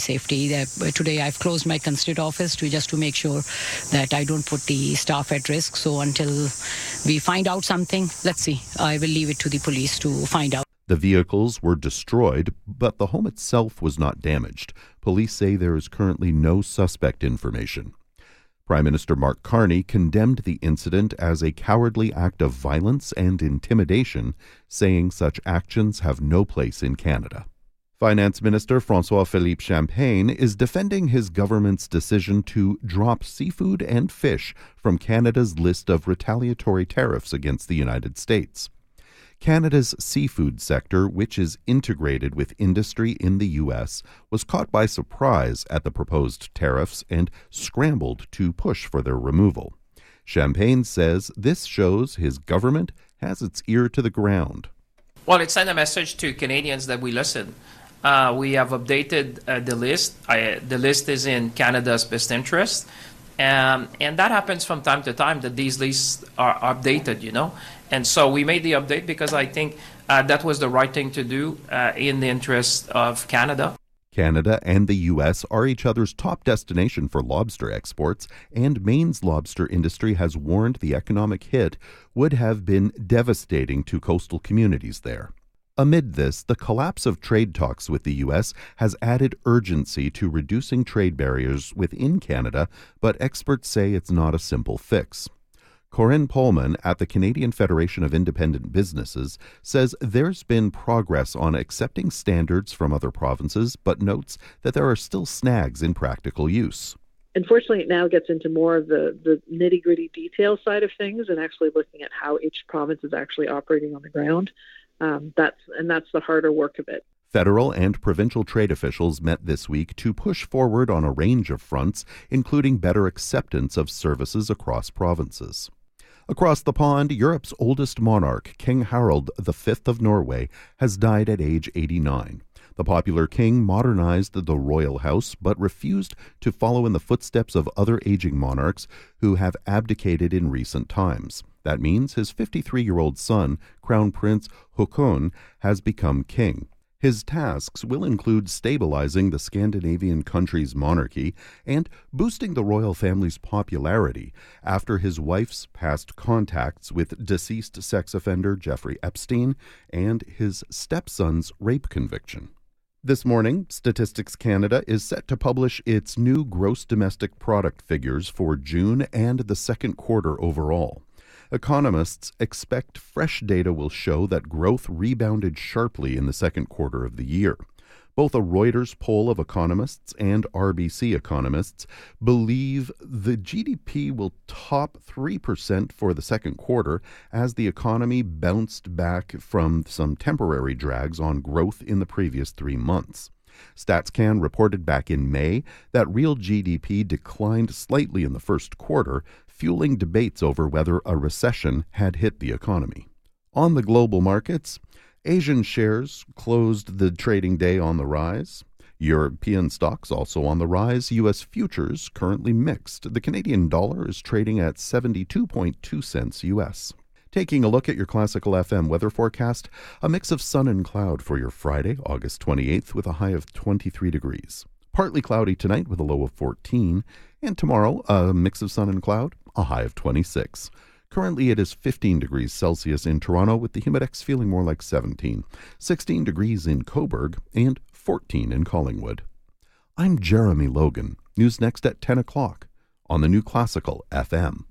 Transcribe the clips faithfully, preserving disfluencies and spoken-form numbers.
safety. That today I've closed my constituent office to just to make sure that I don't put the staff at risk. So until we find out something, let's see. I will leave it to the police to find out. The vehicles were destroyed, but the home itself was not damaged. Police say there is currently no suspect information. Prime Minister Mark Carney condemned the incident as a cowardly act of violence and intimidation, saying such actions have no place in Canada. Finance Minister François-Philippe Champagne is defending his government's decision to drop seafood and fish from Canada's list of retaliatory tariffs against the United States. Canada's seafood sector, which is integrated with industry in the U S, was caught by surprise at the proposed tariffs and scrambled to push for their removal. Champagne says this shows his government has its ear to the ground. Well, it sent a message to Canadians that we listen. Uh, we have updated uh, the list. I, the list is in Canada's best interest. Um, and that happens from time to time, that these lists are updated, you know. And so we made the update because I think uh, that was the right thing to do uh, in the interest of Canada. Canada and the U S are each other's top destination for lobster exports, and Maine's lobster industry has warned the economic hit would have been devastating to coastal communities there. Amid this, the collapse of trade talks with the U S has added urgency to reducing trade barriers within Canada, but experts say it's not a simple fix. Corinne Pullman at the Canadian Federation of Independent Businesses says there's been progress on accepting standards from other provinces, but notes that there are still snags in practical use. Unfortunately, it now gets into more of the, the nitty-gritty detail side of things and actually looking at how each province is actually operating on the ground. Um, that's and that's the harder work of it. Federal and provincial trade officials met this week to push forward on a range of fronts, including better acceptance of services across provinces. Across the pond, Europe's oldest monarch, King Harald the Fifth of Norway, has died at age eighty-nine. The popular king modernized the royal house, but refused to follow in the footsteps of other aging monarchs who have abdicated in recent times. That means his fifty-three-year-old son, Crown Prince Haakon, has become king. His tasks will include stabilizing the Scandinavian country's monarchy and boosting the royal family's popularity after his wife's past contacts with deceased sex offender Jeffrey Epstein and his stepson's rape conviction. This morning, Statistics Canada is set to publish its new gross domestic product figures for June and the second quarter overall. Economists expect fresh data will show that growth rebounded sharply in the second quarter of the year. Both a Reuters poll of economists and R B C economists believe the G D P will top three percent for the second quarter as the economy bounced back from some temporary drags on growth in the previous three months. StatsCan reported back in May that real G D P declined slightly in the first quarter, fueling debates over whether a recession had hit the economy. On the global markets, Asian shares closed the trading day on the rise. European stocks also on the rise. U S futures currently mixed. The Canadian dollar is trading at seventy-two point two cents U S. Taking a look at your Classical F M weather forecast, a mix of sun and cloud for your Friday, August twenty-eighth, with a high of twenty-three degrees. Partly cloudy tonight with a low of fourteen, and tomorrow a mix of sun and cloud, a high of twenty-six. Currently it is fifteen degrees Celsius in Toronto with the Humidex feeling more like seventeen, sixteen degrees in Cobourg, and fourteen in Collingwood. I'm Jeremy Logan. News next at ten o'clock on the New Classical F M.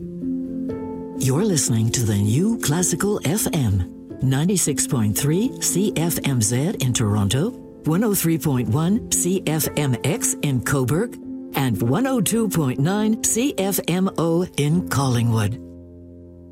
You're listening to the New Classical F M, ninety-six point three C F M Z in Toronto, one oh three point one C F M X in Cobourg, and one oh two point nine C F M O in Collingwood.